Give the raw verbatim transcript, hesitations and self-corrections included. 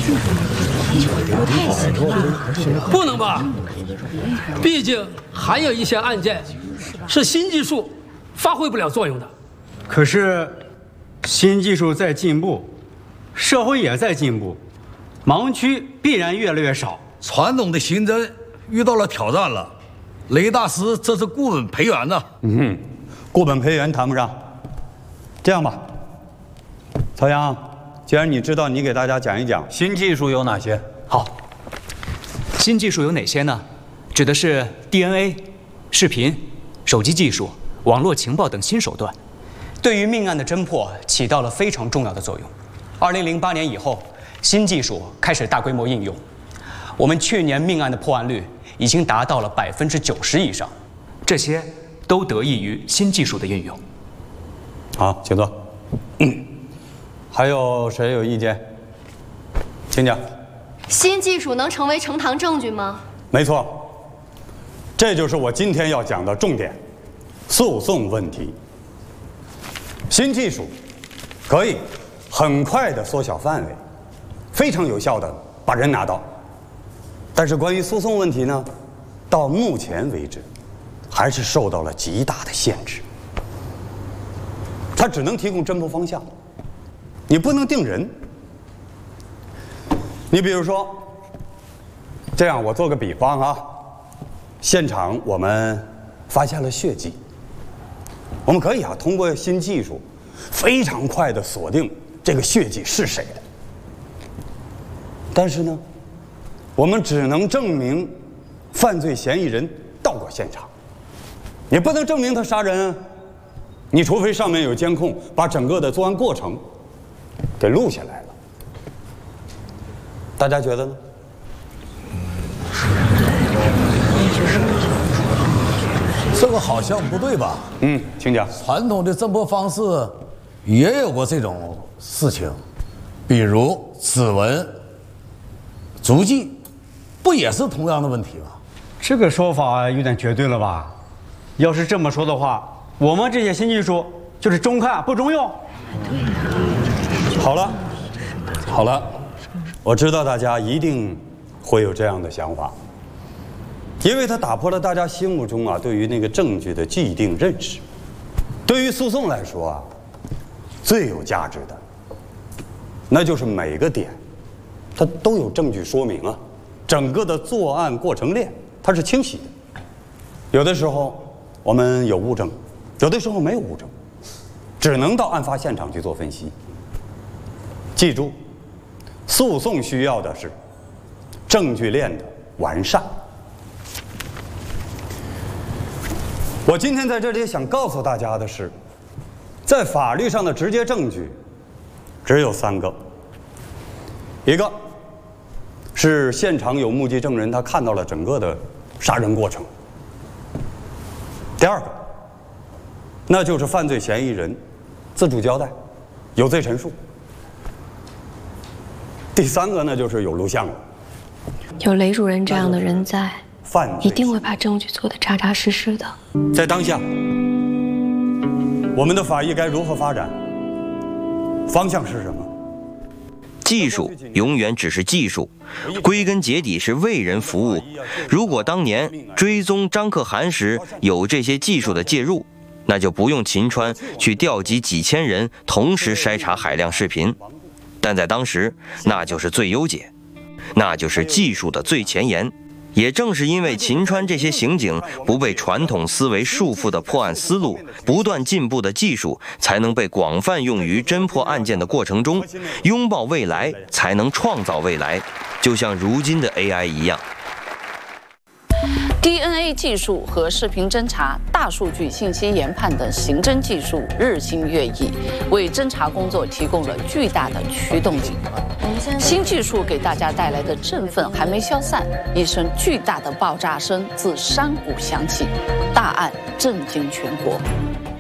不能吧？毕竟还有一些案件是新技术发挥不了作用的。 可是，新技术在进步，社会也在进步，盲区必然越来越少。 传统的刑侦遇到了挑战了，雷大师这是固本培元呐。 嗯，固本培元谈不上。这样吧，曹阳，既然你知道，你给大家讲一讲新技术有哪些。 好，新技术有哪些呢？指的是 D N A、视频、手机技术、网络情报等新手段，对于命案的侦破起到了非常重要的作用。二零零八年以后，新技术开始大规模应用，我们去年命案的破案率已经达到了百分之九十以上，这些都得益于新技术的运用。 好，请坐。嗯，还有谁有意见？请讲。 新技术能成为呈堂证据吗？ 没错，这就是我今天要讲的重点——诉讼问题。新技术可以很快地缩小范围，非常有效地把人拿到。但是关于诉讼问题呢，到目前为止，还是受到了极大的限制。它只能提供侦破方向，你不能定人。你比如说，这样我做个比方啊，现场我们发现了血迹，我们可以啊通过新技术，非常快地锁定这个血迹是谁的。但是呢，我们只能证明犯罪嫌疑人到过现场，也不能证明他杀人啊。你除非上面有监控，把整个的作案过程给录下来了。大家觉得呢？ 这个好像不对吧？ 嗯，请讲。 传统的侦破方式也有过这种事情，比如指纹、足迹，不也是同样的问题吗？ 这个说法有点绝对了吧？要是这么说的话，我们这些新技术就是中看不中用。 好了，好了，我知道大家一定会有这样的想法，因为它打破了大家心目中啊对于那个证据的既定认识。对于诉讼来说啊，最有价值的，那就是每个点，它都有证据说明啊，整个的作案过程链它是清晰的。有的时候我们有物证。有的时候没有物证，只能到案发现场去做分析。记住，诉讼需要的是证据链的完善。我今天在这里想告诉大家的是，在法律上的直接证据只有三个，一个是现场有目击证人，他看到了整个的杀人过程；第二个，那就是犯罪嫌疑人自主交代，有罪陈述；第三个呢，就是有录像了。 有雷主任这样的人在， 犯一定会把证据做得扎扎实实的。 在当下，我们的法医该如何发展？方向是什么？ 技术永远只是技术，归根结底是为人服务。如果当年追踪张可汗时有这些技术的介入，那就不用秦川去调集几千人同时筛查海量视频。但在当时，那就是最优解，那就是技术的最前沿。也正是因为秦川这些刑警不被传统思维束缚的破案思路，不断进步的技术，才能被广泛用于侦破案件的过程中。拥抱未来，才能创造未来，就像如今的 A I 一样。 D N A 技术和视频侦查、大数据信息研判等刑侦技术日新月异，为侦查工作提供了巨大的驱动力。新技术给大家带来的振奋还没消散，一声巨大的爆炸声自山谷响起，大案震惊全国。